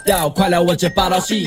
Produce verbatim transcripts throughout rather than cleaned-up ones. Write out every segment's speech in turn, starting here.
快来我这报道系。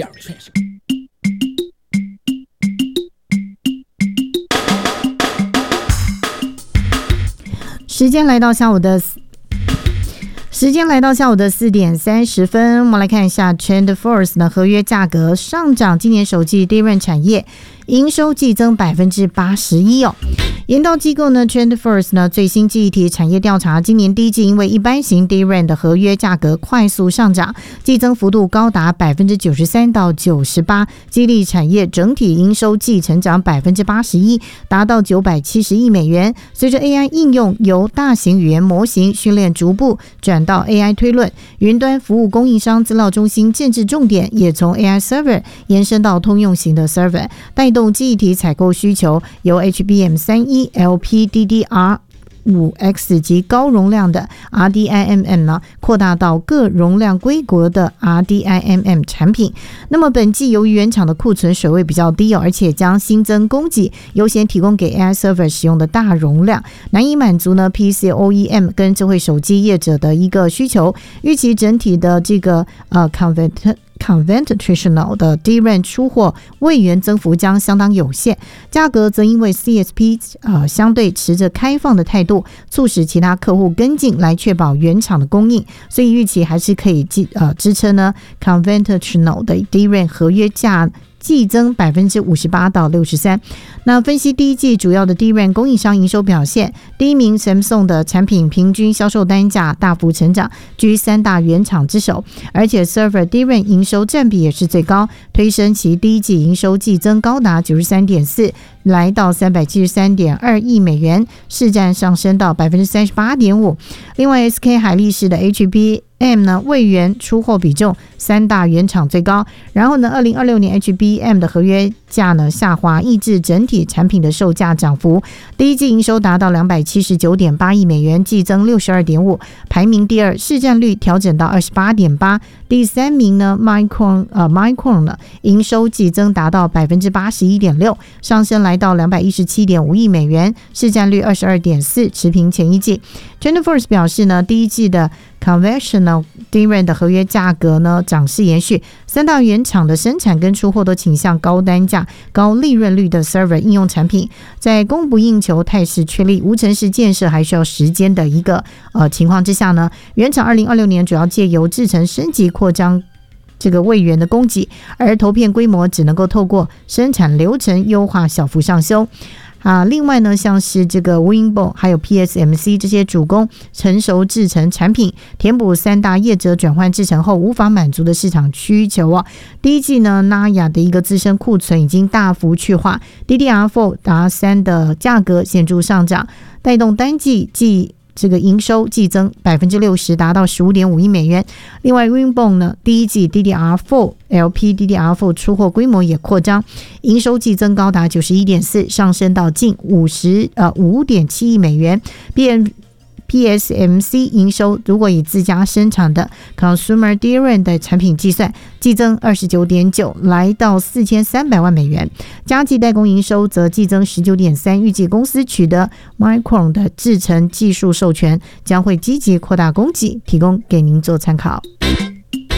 时间来到下午的时间来到下午的四点三十分，我们来看一下 TrendForce 的合约价格上涨，今年首季 D R A M 产业营收季增 百分之八十一 哦。研调机构呢 TrendForce 呢最新记忆体产业调查，今年第一季因为一般型 D R A M 的合约价格快速上涨，季增幅度高达 百分之九十三 到 九十八， 激励产业整体营收季成长 百分之八十一， 达到九百七十亿美元。随着 A I 应用由大型语言模型训练逐步转到 A I 推论，云端服务供应商资料中心建制重点也从 A I server 延伸到通用型的 server， 带动记忆体采购需求由 H B M 三十一 L P D D R 五 X 及高容量的 R D I M M 呢，扩大到各容量规格的 R D I M M 产品。那么本季由于原厂的库存水位比较低，而且将新增供给优先提供给 A I server 使用的大容量，难以满足呢 P C O E M 跟智慧手机业者的一个需求。预期整体的这个呃 convert Conventional 的 D R A M 出货位元增幅将相当有限，价格则因为 C S P 呃相对持着开放的态度，促使其他客户跟进来确保原厂的供应，所以预期还是可以呃支撑呢 Conventional 的 D R A M 合约价季增 百分之五十八 到六十三。那分析第一季主要的 D R A M 供应商营收表现，第一名 Samsung 的产品平均销售单价大幅成长，居三大原厂之首，而且 Server D R A M 营收占比也是最高，推升其第一季营收季增高达 九十三点四， 来到 三百七十三点二亿美元，市占上升到 百分之三十八点五。 另外 S K 海力士的 H B M 呢，位元出货比重三大原厂最高，然后呢二零二六年 H B M 的合约价呢下滑，抑制整体产品的售价涨幅。第一季营收达到 两百七十九点八亿美元，季增 六十二点五， 排名第二，市占率调整到 二十八点八。 第三名呢 Micron 呃 Micron 呢营收季增达到 百分之八十一点六， 上升来到 两百一十七点五亿美元，市占率 二十二点四， 持平前一季。 TrendForce 表示呢，第一季的Conventional D R A M 的合约价格呢涨势延续，三大原厂的生产跟出货都倾向高单价、高利润率的 server 应用产品，在供不应求态势确立、无尘室建设还需要时间的一个呃情况之下呢，原厂二零二六年主要借由制程升级扩张这个位元的供给，而投片规模只能够透过生产流程优化小幅上修。啊，另外呢，像是这个 Winbond 还有 P S M C 这些主攻成熟制程产品，填补三大业者转换制程后无法满足的市场需求啊。第一季呢 ，N A Y A 的一个自身库存已经大幅去化 ，D D R 四 达三的价格显著上涨，带动单季季这个营收季增 百分之六十， 达到 十五点五亿美元。另外 Winbond 呢，第一季 D D R 四 L P D D R 四 出货规模也扩张，营收季增高达 九十一点四， 上升到近五十呃 五点七亿美元。 P S M C 营收如果以自家生产的 Consumer D R A M 的产品计算，季增 二十九点九， 来到四千三百万美元。加计代工营收则季增 十九点三， 预计公司取得 Micron 的制程技术授权，将会积极扩大供给，提供给您做参考。